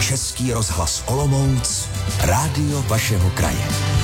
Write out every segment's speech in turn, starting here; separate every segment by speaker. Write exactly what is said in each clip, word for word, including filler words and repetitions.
Speaker 1: Český rozhlas Olomouc, rádio vašeho kraje.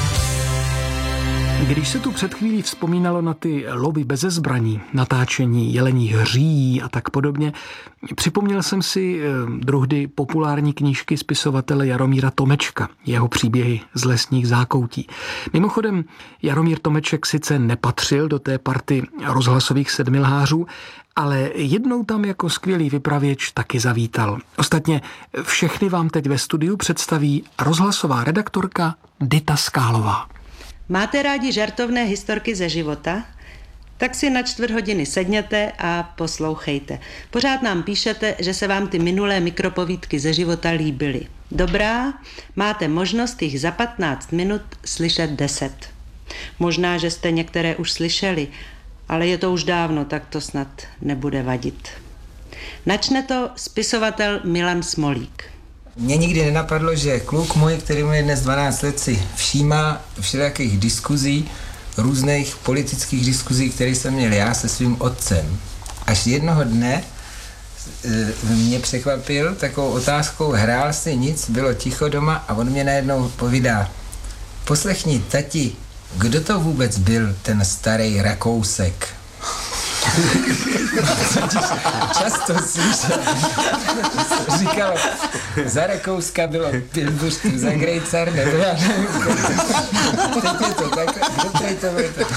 Speaker 2: Když se tu před chvílí vzpomínalo na ty lovy beze zbraní, natáčení jeleních hří a tak podobně, připomněl jsem si druhdy populární knížky spisovatele Jaromíra Tomečka, jeho příběhy z lesních zákoutí. Mimochodem, Jaromír Tomeček sice nepatřil do té party rozhlasových sedmilhářů, ale jednou tam jako skvělý vypravěč taky zavítal. Ostatně všechny vám teď ve studiu představí rozhlasová redaktorka Dita Skálová.
Speaker 3: Máte rádi žartovné historky ze života? Tak si na čtvrt hodiny sedněte a poslouchejte. Pořád nám píšete, že se vám ty minulé mikropovídky ze života líbily. Dobrá, máte možnost jich za patnáct minut slyšet deset. Možná, že jste některé už slyšeli, ale je to už dávno, tak to snad nebude vadit. Načne to spisovatel Milan Smolík.
Speaker 4: Mně nikdy nenapadlo, že kluk můj, který mu je dnes dvanáct let, si všímá všelijakých diskuzí, různých politických diskuzí, které jsem měl já se svým otcem. Až jednoho dne e, mě překvapil takovou otázkou, hrál si nic, bylo ticho doma a on mě najednou povídá: poslechni, tati, kdo to vůbec byl ten starý Rakousek? Často slyšel. Říkal, za Rakouska bylo Pilbuřku, za Grejcar nebylo. Teď je to tak, dobrý to bude to.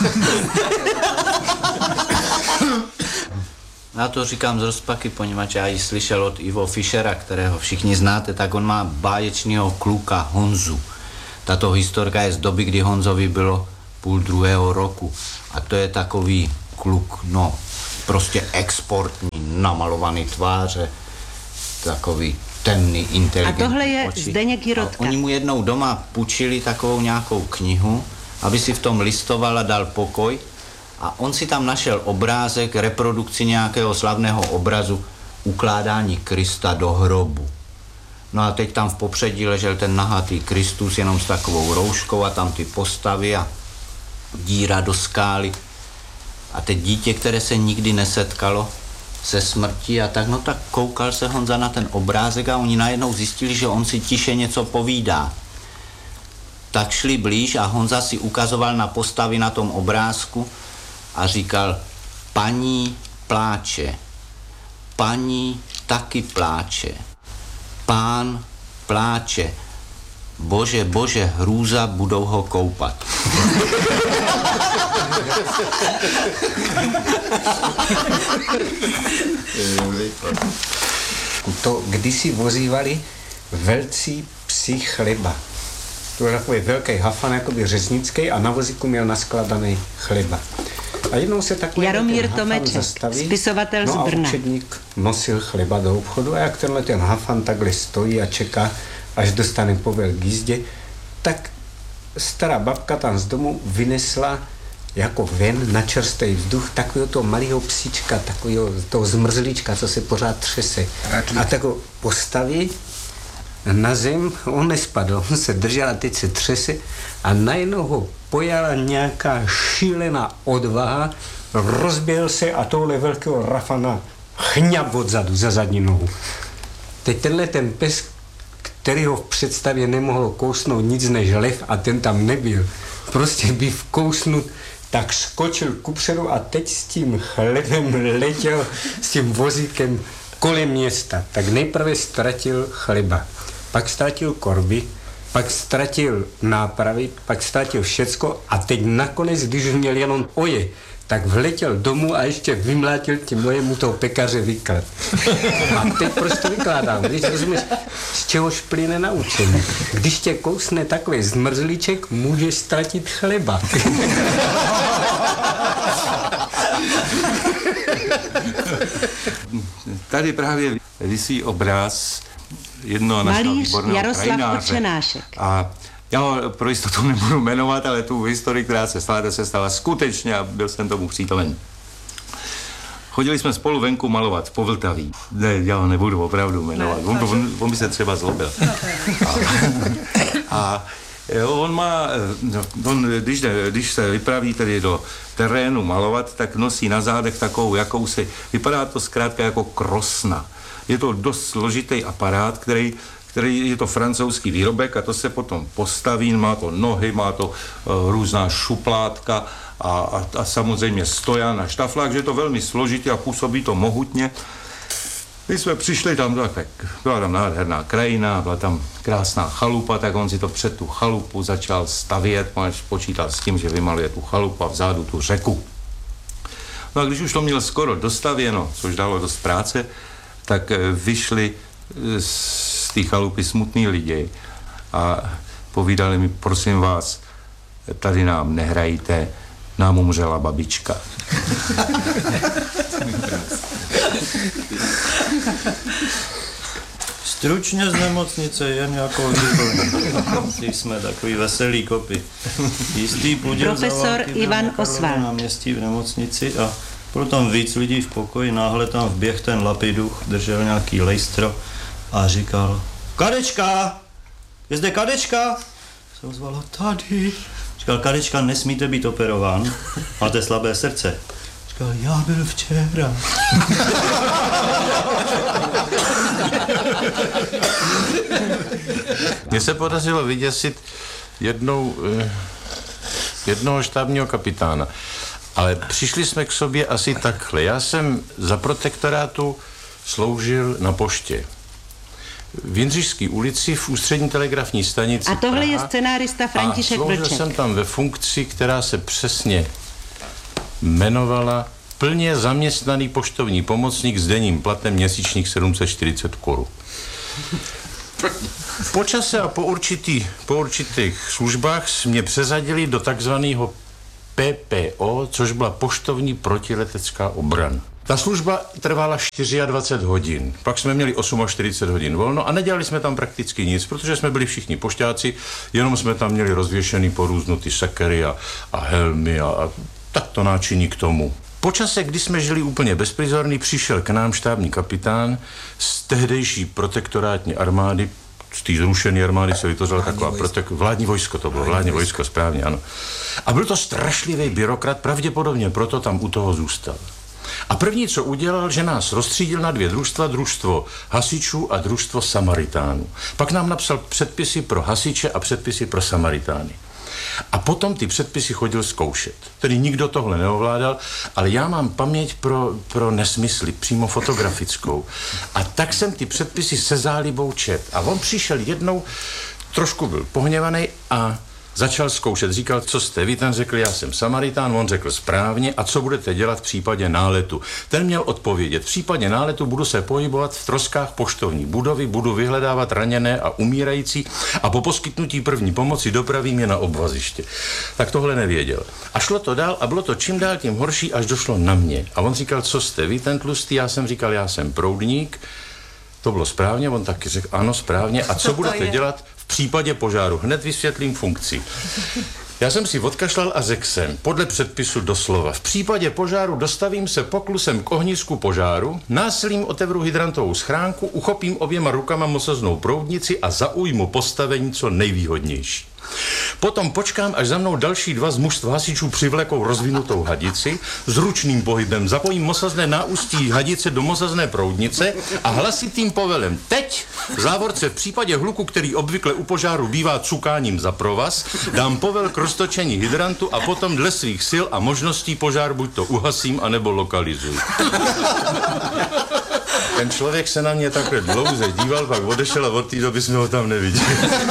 Speaker 5: Já to říkám z rozpaky, poněvadž já ji slyšel od Ivo Fischera, kterého všichni znáte, tak on má báječného kluka Honzu. Tato historka je z doby, kdy Honzovi bylo půl druhého roku. A to je takový kluk, no, prostě exportní, namalovaný tváře, takový temný, inteligentní.
Speaker 3: A tohle je
Speaker 5: oči.
Speaker 3: Zdeněk Jirotka.
Speaker 5: A oni mu jednou doma půjčili takovou nějakou knihu, aby si v tom listoval a dal pokoj. A on si tam našel obrázek, reprodukci nějakého slavného obrazu, ukládání Krista do hrobu. No a teď tam v popředí ležel ten nahatý Kristus jenom s takovou rouškou a tam ty postavy a díra do skály. A teď dítě, které se nikdy nesetkalo se smrtí a tak, no tak koukal se Honza na ten obrázek a oni najednou zjistili, že on si tiše něco povídá. Tak šli blíž a Honza si ukazoval na postavy na tom obrázku a říkal: paní pláče, paní taky pláče, pán pláče, bože, bože, hrůza, budou ho koupat.
Speaker 6: To kdysi vozívali velcí psi chleba. To byl takový velký hafan, jakoby řeznický, a na vozíku měl naskladaný chleba. A jednou se takový
Speaker 3: Jaromír Tomeček, zastaví, spisovatel
Speaker 6: no
Speaker 3: z Brna.
Speaker 6: A učedník nosil chleba do obchodu a jak tenhle ten hafan takhle stojí a čeká, až dostane povel k jízdě, tak stará babka tam z domu vynesla jako ven na čerstvý vzduch takového toho malého psíčka, takového toho zmrzlíčka, co se pořád třese. A tak ho postaví na zem, on nespadl, on se držel a teď se třese a najednou ho pojala nějaká šílená odvaha, rozběhl se a tohle velkého rafana chňap odzadu, za zadní nohu. Teď tenhle ten pes, který ho v představě nemohlo kousnout nic než lev, a ten tam nebyl, prostě by vkousnut, tak skočil kupředu a teď s tím chlebem letěl s tím vozíkem kolem města. Tak nejprve ztratil chleba, pak ztratil korby, pak ztratil nápravy, pak ztratil všecko a teď nakonec, když už měl jenom oje, tak vletěl domů a ještě vymlátil tím mojemu toho pekaře výklad. A teď proč to vykládám? Když rozumíš, z čehož plyne naučení. Když tě kousne takový zmrzlíček, můžeš ztratit chleba.
Speaker 7: Tady právě visí obraz jednoho našeho výborného krajináře. A já ho pro jistotu nebudu jmenovat, ale tu historii, která se stala, ta se stala skutečně a byl jsem tomu přítomen. Chodili jsme spolu venku malovat po Vltaví. Ne, já ho nebudu opravdu jmenovat, on, on, on by se třeba zlobil. A, a on má, on, když, když se vypraví tedy do terénu malovat, tak nosí na zádech takovou jakousi, vypadá to zkrátka jako krosna. Je to dost složitý aparát, který který je to francouzský výrobek a to se potom postaví, má to nohy, má to uh, různá šuplátka a, a, a samozřejmě stojan a štaflák, že je to velmi složitě a působí to mohutně. My jsme přišli tam, tak byla tam nádherná krajina, byla tam krásná chalupa, tak on si to před tu chalupu začal stavět, počítal s tím, že vymaluje tu chalupu a vzadu tu řeku. No a když už to měl skoro dostavěno, což dalo dost práce, tak vyšli z té chalupy smutný lidi a povídali mi, prosím vás, tady nám nehrajte, nám umřela babička.
Speaker 8: Stručně z nemocnice, jen jako když jsme takový veselý kopy. Jistý půdil
Speaker 3: Profesor Ivan Osvald
Speaker 8: na městí v nemocnici a bylo tam víc lidí v pokoji, náhle tam vběh ten lapiduch, držel nějaký lejstro a říkal: Kadečka! Je zde Kadečka? Se ozvalo: tady. Říkal: Kadečka, nesmíte být operován, máte slabé srdce. Říkal: já byl včera.
Speaker 9: Mně se podařilo vyděsit jednou, jednoho štábního kapitána, ale přišli jsme k sobě asi takhle. Já jsem za protektorátu sloužil na poště. V Jindřišské ulici v ústřední telegrafní stanici
Speaker 3: A tohle
Speaker 9: Praha,
Speaker 3: je scenárista František Vlček.
Speaker 9: A sloužil jsem tam ve funkci, která se přesně jmenovala plně zaměstnaný poštovní pomocník s denním platem měsíčních sedm set čtyřicet korun. Po čase a po, určitý, po určitých službách mě přeřadili do takzvaného P P O, což byla poštovní protiletecká obrana. Ta služba trvala dvacet čtyři hodin, pak jsme měli čtyřicet osm hodin volno a nedělali jsme tam prakticky nic, protože jsme byli všichni pošťáci, jenom jsme tam měli rozvěšený po různu ty sekery a, a helmy a, a tak to náčiní k tomu. Po čase, kdy jsme žili úplně bezprizorný, přišel k nám štábní kapitán z tehdejší protektorátní armády, z té zrušené armády se vytvořila taková protek... vládní vojsko to bylo, vládní vojsko, správně, ano. A byl to strašlivý byrokrat, pravděpodobně proto tam u toho zůstal. A první, co udělal, že nás rozstřídil na dvě družstva, družstvo hasičů a družstvo Samaritánů. Pak nám napsal předpisy pro hasiče a předpisy pro Samaritány. A potom ty předpisy chodil zkoušet. Tedy nikdo tohle neovládal, ale já mám paměť pro, pro nesmysly, přímo fotografickou. A tak jsem ty předpisy se zálibou čet. A on přišel jednou, trošku byl pohněvaný a začal zkoušet. Říkal: co jste vy? Ten řekl: já jsem Samaritán. On řekl: správně. A co budete dělat v případě náletu? Ten měl odpovědět: v případě náletu budu se pohybovat v troskách poštovní budovy, budu vyhledávat raněné a umírající a po poskytnutí první pomoci dopravím je na obvaziště. Tak tohle nevěděl. A šlo to dál a bylo to čím dál tím horší, až došlo na mě. A on říkal: co jste vy? Ten tlustý. Já jsem říkal: já jsem proudník. To bylo správně, on taky řekl: ano, správně. A co budete dělat v případě požáru? Hned vysvětlím funkci. Já jsem si odkašlal a řekl jsem, podle předpisu doslova: v případě požáru dostavím se poklusem k ohnisku požáru, násilím otevřu hydrantovou schránku, uchopím oběma rukama mosaznou proudnici a zaujmu postavení co nejvýhodnější. Potom počkám, až za mnou další dva z mužstva hasičů přivlekou rozvinutou hadici, s ručným pohybem zapojím mosazné náustí hadice do mosazné proudnice a hlasitým povelem: teď, v závorce v případě hluku, který obvykle u požáru bývá cukáním za provaz, dám povel k roztočení hydrantu a potom dle svých sil a možností požár buď to uhasím, anebo lokalizuji. Ten člověk se na mě takhle dlouze díval, pak odešel a od té doby jsme ho tam neviděli.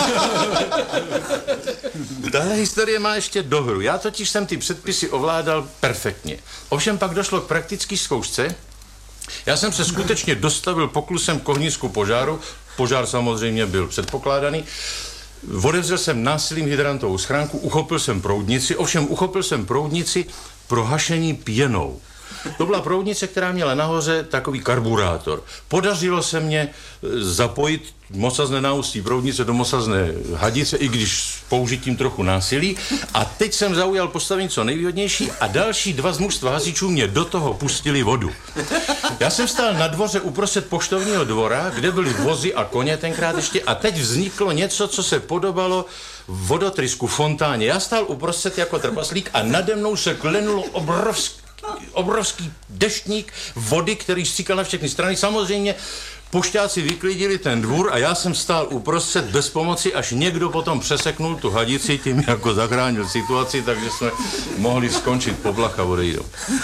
Speaker 9: Tahle historie má ještě dohru. Já totiž jsem ty předpisy ovládal perfektně. Ovšem pak došlo k praktické zkoušce. Já jsem se skutečně dostavil poklusem k ohnisku požáru. Požár samozřejmě byl předpokládaný. Odevřel jsem násilím hydrantovou schránku, uchopil jsem proudnici, ovšem uchopil jsem proudnici pro hašení pěnou. To byla proudnice, která měla nahoře takový karburátor. Podařilo se mě zapojit mosazné náustí proudnice do mosazné hadice, i když s použitím trochu násilí. A teď jsem zaujal postavení co nejvýhodnější a další dva z mužstva hasičů mě do toho pustili vodu. Já jsem stál na dvoře uprostřed poštovního dvora, kde byly vozy a koně tenkrát ještě, a teď vzniklo něco, co se podobalo vodotrysku, fontáně. Já stál uprostřed jako trpaslík a nade mnou se klenulo obrovský obrovský deštník vody, který stříkal na všechny strany. Samozřejmě pošťáci vyklidili ten dvůr a já jsem stál uprostřed bez pomoci, až někdo potom přeseknul tu hadici, tím jako zachránil situaci, takže jsme mohli skončit poblach a odejdou.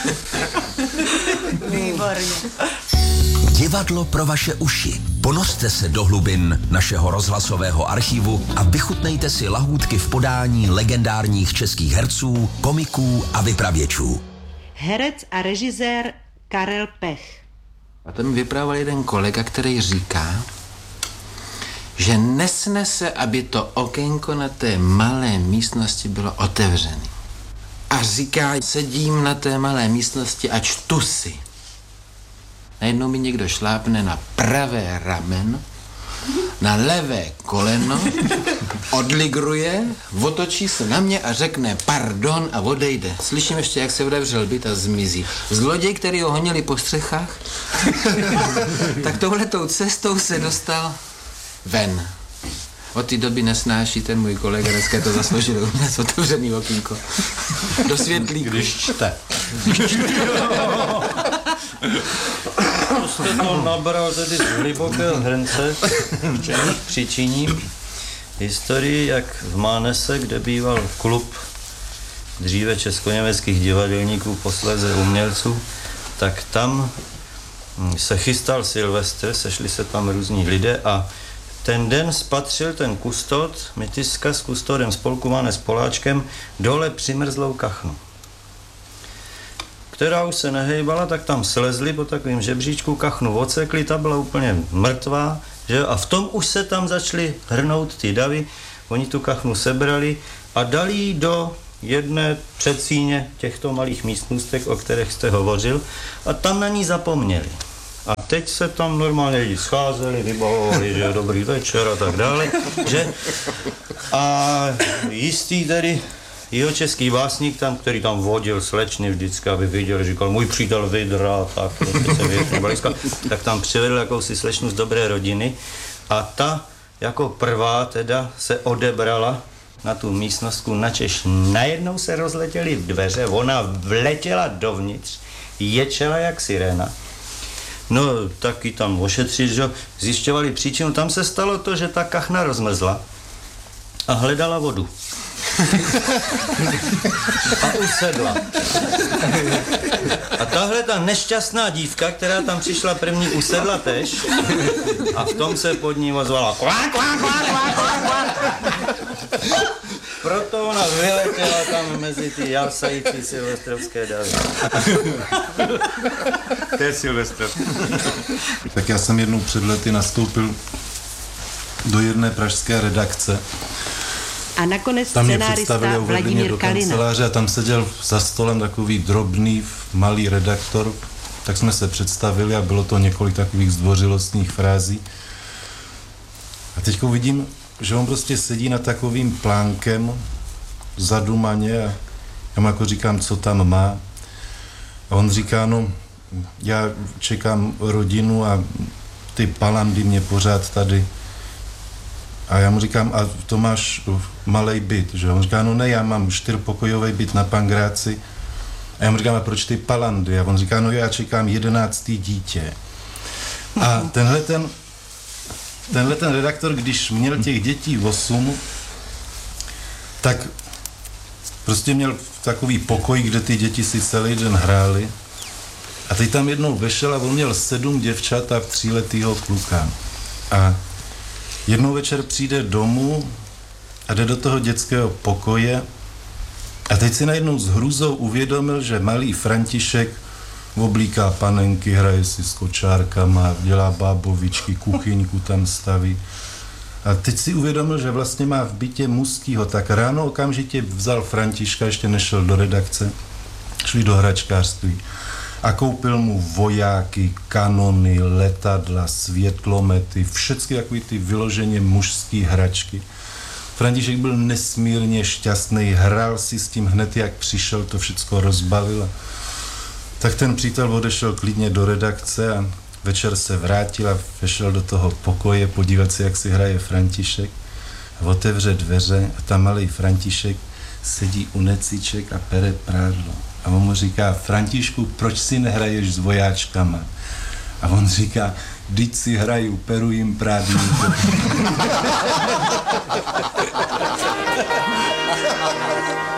Speaker 1: Výborně. Divadlo pro vaše uši. Ponořte se do hlubin našeho rozhlasového archivu a vychutnejte si lahůdky v podání legendárních českých herců, komiků a vypravěčů.
Speaker 3: Herec a režisér Karel Pech.
Speaker 10: A to mi vyprávěl jeden kolega, který říká, že nesnese, aby to okénko na té malé místnosti bylo otevřené. A říká, sedím na té malé místnosti a čtu si. Najednou mi někdo šlápne na pravé ramen, na levé koleno, odligruje, otočí se na mě a řekne pardon a odejde. Slyším ještě, jak se otevřel byt a zmizí. Zloděj, který ho honili po střechách, tak touhletou cestou se dostal ven. Od té doby nesnáší ten můj kolega, dneska to zasloužil u mě z otevřený okýnko. Do světlíku.
Speaker 7: Když čte.
Speaker 8: To jste to nabral tedy z hlubokého hrnce, v čemž přičiním historii, jak v Mánese, kde býval klub dříve českoněmeckých divadelníků, posléze umělců, tak tam se chystal Silvestr, sešli se tam různí lidé a ten den spatřil ten kustod, Mytiska s kustodem spolku Mánes Poláčkem, dole přimrzlou kachnu, která už se nehejbala, tak tam slezli po takovým žebříčku, kachnu odsekli, ta byla úplně mrtvá, že? A v tom už se tam začaly hrnout ty davy, oni tu kachnu sebrali a dali ji do jedné předsíně těchto malých místnostek, o kterých jste hovořil, a tam na ní zapomněli. A teď se tam normálně lidi scházeli, vybavovali, že dobrý večer a tak dále, že? A jistý tedy jihočeský básník tam, který tam vodil slečny vždycky, aby viděl, říkal, můj přítel Vidra, tak, tak tam přivedl jakousi slečnu z dobré rodiny a ta jako prvá teda se odebrala na tu místnostku, načež najednou se rozletěly dveře, ona vletěla dovnitř, ječela jak sirena. No, taky tam ošetřit, že zjišťovali příčinu. Tam se stalo to, že ta kachna rozmrzla a hledala vodu. A usedla. A tahle ta nešťastná dívka, která tam přišla první, usedla tež a v tom se pod ní ozvala kvá, kvá, kvá, kvá, kvá, kvá. Proto ona vyletěla tam mezi ty jasající silvestrovské davy.
Speaker 7: To je Silvestr.
Speaker 11: Tak já jsem jednou před lety nastoupil do jedné pražské redakce.
Speaker 3: A nakonec
Speaker 11: tam
Speaker 3: scenárista Vladimír Kalina.
Speaker 11: A tam seděl za stolem takový drobný, malý redaktor, tak jsme se představili a bylo to několik takových zdvořilostních frází. A teďko vidím, že on prostě sedí na takovým plánkem zadumaně a já mu jako říkám, co tam má. A on říká, no, já čekám rodinu a ty palandy mě pořád tady. A já mu říkám, a to máš malej byt, že? On říká, no ne, já mám čtyřpokojový byt na Pangráci. A já mu říkám, a proč ty palandy? A on říká, no já čekám jedenáctý dítě. A tenhle ten, tenhle ten redaktor, když měl těch dětí osm, tak prostě měl takový pokoj, kde ty děti si celý den hrály. A teď tam jednou vešel a on měl sedm děvčat a tříletýho kluka. A jednou večer přijde domů a jde do toho dětského pokoje a teď si najednou s hrůzou uvědomil, že malý František oblíká panenky, hraje si s kočárkama, dělá bábovičky, kuchyňku tam staví. A teď si uvědomil, že vlastně má v bytě mužskýho, tak ráno okamžitě vzal Františka, ještě nešel do redakce, šli do hračkářství a koupil mu vojáky, kanony, letadla, světlomety, všechny takový ty vyloženě mužský hračky. František byl nesmírně šťastný, hrál si s tím hned, jak přišel, to všechno rozbalil. Tak ten přítel odešel klidně do redakce a večer se vrátil a vešel do toho pokoje podívat se, jak si hraje František. A otevře dveře a tam malý František sedí u necíček a pere prádlo. A on mu říká, Františku, proč si nehraješ s vojáčkama? A on říká, Vždyť si hrají, peru jim právě.